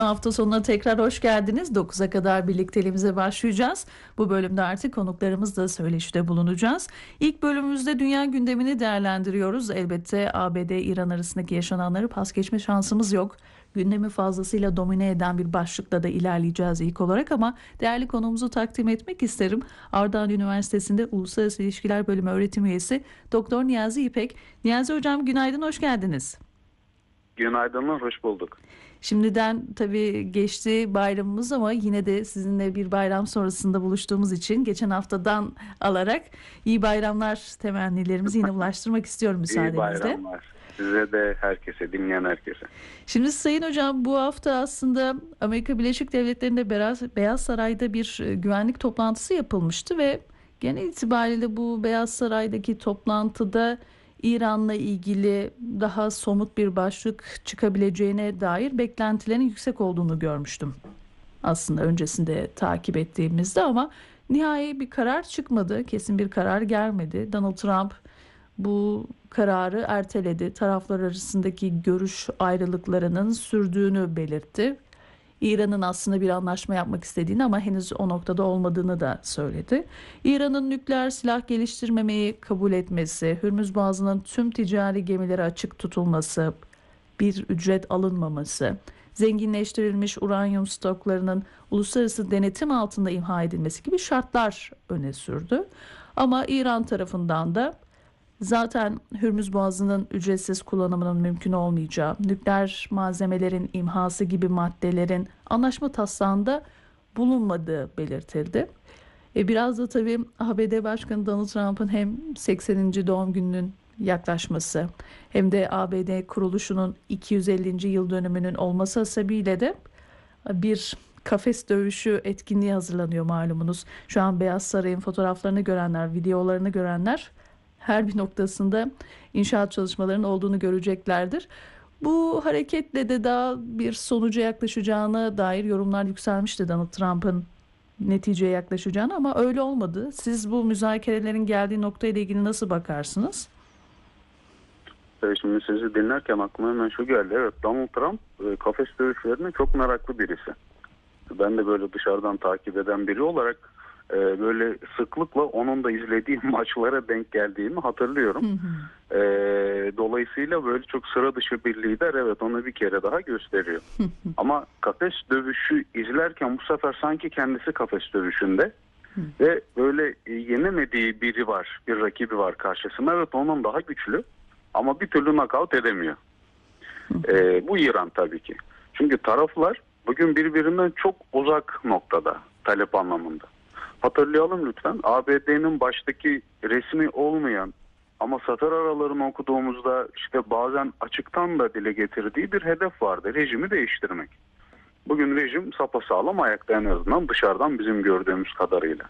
Hafta sonuna tekrar hoş geldiniz. 9'a kadar birlikteliğimize başlayacağız. Bu bölümde artık konuklarımızla söyleşide bulunacağız. İlk bölümümüzde dünya gündemini değerlendiriyoruz. Elbette ABD-İran arasındaki yaşananları pas geçme şansımız yok. Gündemi fazlasıyla domine eden bir başlıkla da ilerleyeceğiz ilk olarak ama değerli konuğumuzu takdim etmek isterim. Ardahan Üniversitesi'nde Uluslararası İlişkiler Bölümü öğretim üyesi Doktor Niyazi İpek. Niyazi Hocam günaydın, hoş geldiniz. Günaydınlar, hoş bulduk. Şimdiden tabii geçti bayramımız ama yine de sizinle bir bayram sonrasında buluştuğumuz için geçen haftadan alarak iyi bayramlar temennilerimizi yine ulaştırmak istiyorum İyi müsaadenizle. bayramlar. Size de herkese, dinleyen herkese. Şimdi Sayın Hocam, bu hafta aslında Amerika Birleşik Devletleri'nde Beyaz Saray'da bir güvenlik toplantısı yapılmıştı ve genel itibariyle bu Beyaz Saray'daki toplantıda İran'la ilgili daha somut bir başlık çıkabileceğine dair beklentilerin yüksek olduğunu görmüştüm. Aslında öncesinde takip ettiğimizde ama nihai bir karar çıkmadı, kesin bir karar gelmedi. Donald Trump bu kararı erteledi. Taraflar arasındaki görüş ayrılıklarının sürdüğünü belirtti. İran'ın aslında bir anlaşma yapmak istediğini ama henüz o noktada olmadığını da söyledi. İran'ın nükleer silah geliştirmemeyi kabul etmesi, Hürmüz Boğazı'nın tüm ticari gemilere açık tutulması, bir ücret alınmaması, zenginleştirilmiş uranyum stoklarının uluslararası denetim altında imha edilmesi gibi şartlar öne sürdü. Ama İran tarafından da zaten Hürmüz Boğazı'nın ücretsiz kullanımının mümkün olmayacağı, nükleer malzemelerin imhası gibi maddelerin anlaşma taslağında bulunmadığı belirtildi. Biraz da tabii ABD Başkanı Donald Trump'ın hem 80. doğum gününün yaklaşması hem de ABD kuruluşunun 250. yıl dönümünün olması hasebiyle de bir kafes dövüşü etkinliği hazırlanıyor malumunuz. Şu an Beyaz Saray'ın fotoğraflarını görenler, videolarını görenler her bir noktasında inşaat çalışmalarının olduğunu göreceklerdir. Bu hareketle de daha bir sonuca yaklaşacağına dair yorumlar yükselmişti, Donald Trump'ın neticeye yaklaşacağını, ama öyle olmadı. Siz bu müzakerelerin geldiği noktayla ilgili nasıl bakarsınız? Şimdi sizi dinlerken aklıma hemen şu geldi. Evet, Donald Trump kafes dövüşlerine çok meraklı birisi. Ben de böyle dışarıdan takip eden biri olarak böyle sıklıkla onun da izlediği maçlara denk geldiğimi hatırlıyorum. Dolayısıyla böyle çok sıra dışı bir lider, evet, onu bir kere daha gösteriyor. Ama kafes dövüşü izlerken bu sefer sanki kendisi kafes dövüşünde ve böyle yenemediği biri var, bir rakibi var karşısında. Evet, onun daha güçlü ama bir türlü nakavt edemiyor. Bu İran tabii ki. Çünkü taraflar bugün birbirinden çok uzak noktada talep anlamında. Hatırlayalım lütfen, ABD'nin baştaki resmi olmayan ama satır aralarını okuduğumuzda işte bazen açıktan da dile getirdiği bir hedef vardı: rejimi değiştirmek. Bugün rejim sapasağlam ayakta, en azından dışarıdan bizim gördüğümüz kadarıyla.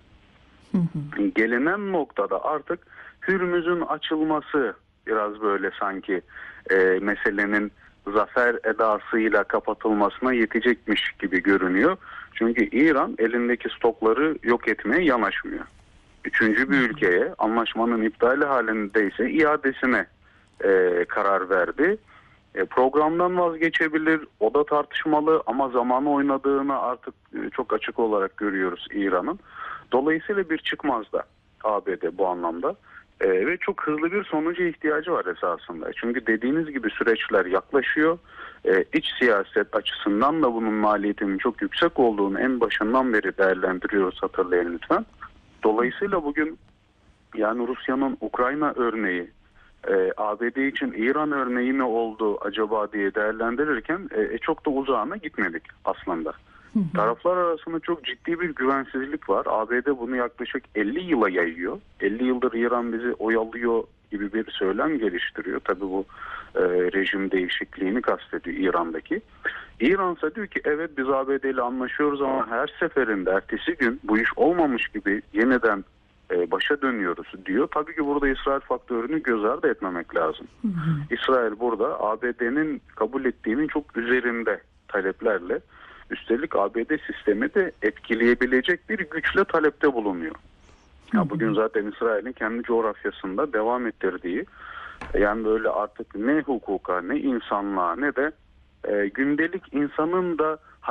Gelinen noktada artık Hürmüz'ün açılması biraz böyle sanki meselenin zafer edasıyla kapatılmasına yetecekmiş gibi görünüyor. Çünkü İran elindeki stokları yok etmeye yanaşmıyor. Üçüncü bir ülkeye anlaşmanın iptali halindeyse iadesine karar verdi. Programdan vazgeçebilir, o da tartışmalı ama zamanı oynadığını artık çok açık olarak görüyoruz İran'ın. Dolayısıyla bir çıkmazda ABD bu anlamda. Ve çok hızlı bir sonuca ihtiyacı var esasında. Çünkü dediğiniz gibi süreçler yaklaşıyor. İç siyaset açısından da bunun maliyetinin çok yüksek olduğunu en başından beri değerlendiriyoruz, hatırlayın lütfen. Dolayısıyla bugün yani Rusya'nın Ukrayna örneği ABD için İran örneği mi oldu acaba diye değerlendirirken çok da uzağına gitmedik aslında. Taraflar arasında çok ciddi bir güvensizlik var. ABD bunu yaklaşık 50 yıla yayıyor. 50 yıldır İran bizi oyalıyor gibi bir söylem geliştiriyor. Tabii bu rejim değişikliğini kastediyor İran'daki. İran ise diyor ki evet, biz ABD ile anlaşıyoruz ama her seferinde ertesi gün bu iş olmamış gibi yeniden başa dönüyoruz diyor. Tabii ki burada İsrail faktörünü göz ardı etmemek lazım. İsrail burada ABD'nin kabul ettiğinin çok üzerinde taleplerle, üstelik ABD sistemi de etkileyebilecek bir güçle talepte bulunuyor. Ya bugün zaten İsrail'in kendi coğrafyasında devam ettirdiği, yani böyle artık ne hukuka, ne insanlığa, ne de gündelik insanın da